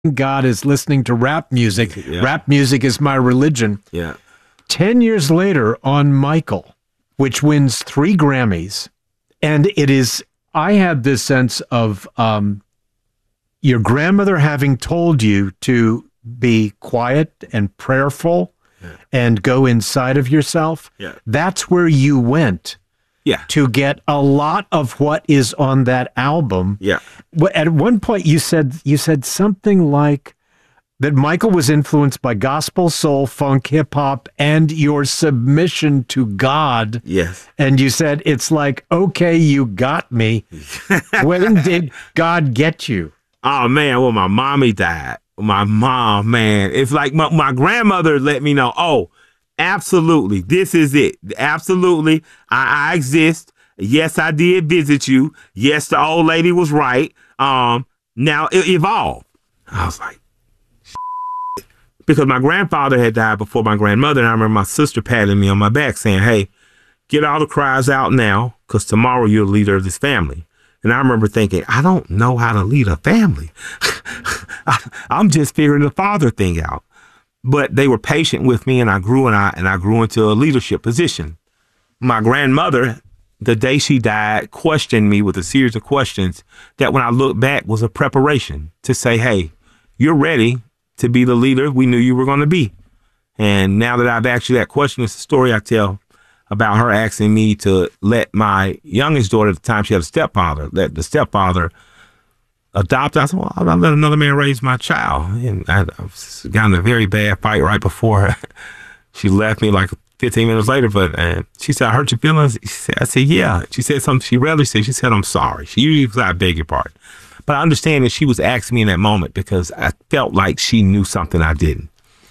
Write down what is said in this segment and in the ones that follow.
God is listening to rap music. Yeah. Rap music is my religion. Yeah. 10 years later on Michael, which wins 3 Grammys, and it is, I had this sense of your grandmother having told you to be quiet and prayerful and go inside of yourself. Yeah. That's where you went to get a lot of what is on that album. Yeah. At one point you said something like that Michael was influenced by gospel, soul, funk, hip hop, and your submission to God. Yes. And you said, it's like, okay, you got me. When did God get you? Oh, man, well, my mommy died. My mom, man, it's like my grandmother let me know, oh, absolutely, this is it. Absolutely, I exist. Yes, I did visit you. Yes, the old lady was right. Now it evolved. I was like, because my grandfather had died before my grandmother, and I remember my sister patting me on my back saying, hey, get all the cries out now, because tomorrow you're the leader of this family. And I remember thinking, I don't know how to lead a family. I'm just figuring the father thing out. But they were patient with me, and I grew into a leadership position. My grandmother, the day she died, questioned me with a series of questions that when I look back was a preparation to say, hey, you're ready to be the leader we knew you were going to be. And now that I've asked you that question, it's a story I tell about her asking me to let my youngest daughter, at the time she had a stepfather, let the stepfather adopt. I said, well, I'll let another man raise my child. And I got in a very bad fight right before she left me, like 15 minutes later. But she said, I hurt your feelings. I said, yeah. She said something she rarely said. She said, I'm sorry. She usually said, I beg your pardon. But I understand that she was asking me in that moment because I felt like she knew something I didn't.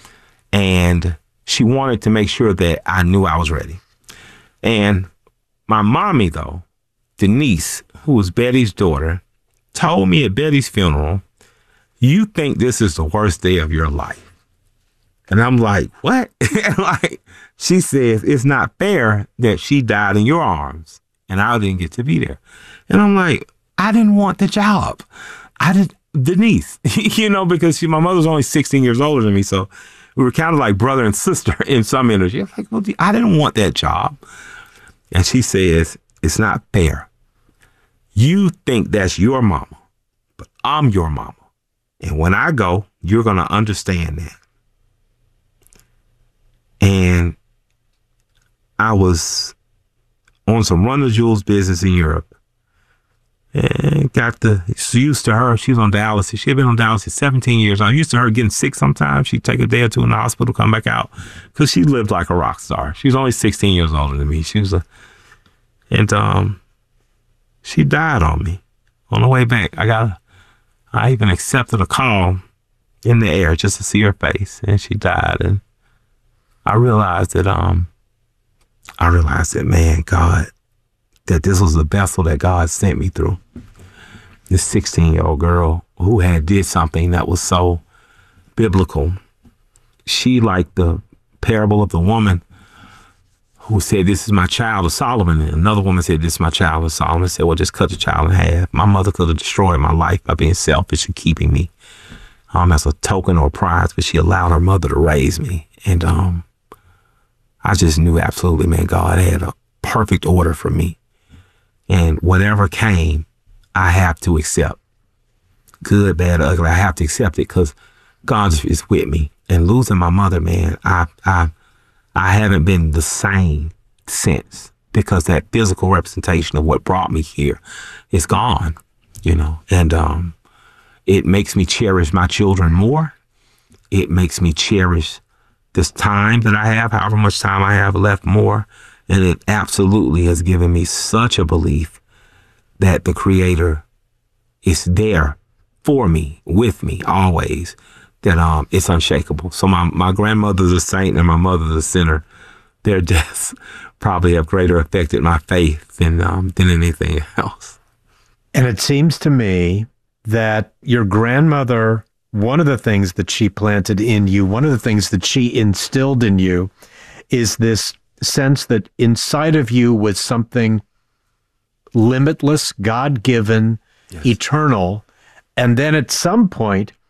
And she wanted to make sure that I knew I was ready. And my mommy, though, Denise, who was Betty's daughter, told me at Betty's funeral, you think this is the worst day of your life. And I'm like, what? Like, she says, it's not fair that she died in your arms and I didn't get to be there. And I'm like, I didn't want the job. Denise, because my mother's only 16 years older than me. So we were kind of like brother and sister in some energy. I'm like, well, I didn't want that job. And she says, it's not fair. You think that's your mama, but I'm your mama. And when I go, you're going to understand that. And I was on some Run the Jewels business in Europe and got used to her. She was on dialysis. She had been on dialysis 17 years. I was used to her getting sick sometimes. She'd take a day or two in the hospital, come back out, because she lived like a rock star. She was only 16 years older than me. She died on me on the way back. I even accepted a call in the air just to see her face, and she died. And I realized that, man, God, that this was the vessel that God sent me through. This 16-year-old girl who had did something that was so biblical. She, like the parable of the woman who said, this is my child of Solomon. And another woman said, this is my child of Solomon. Said, well, just cut the child in half. My mother could have destroyed my life by being selfish and keeping me as a token or a prize, but she allowed her mother to raise me. And I just knew absolutely, man, God had a perfect order for me. And whatever came, I have to accept. Good, bad, ugly, I have to accept it because God is with me. And losing my mother, man, I haven't been the same since, because that physical representation of what brought me here is gone, and it makes me cherish my children more. It makes me cherish this time that I have, however much time I have left, more. And it absolutely has given me such a belief that the Creator is there for me, with me, always, that it's unshakable. So my grandmother's a saint and my mother's a sinner. Their deaths probably have greater affected my faith than anything else. And it seems to me that your grandmother, one of the things that she planted in you, one of the things that she instilled in you is this sense that inside of you was something limitless, God-given, yes, eternal. And then at some point,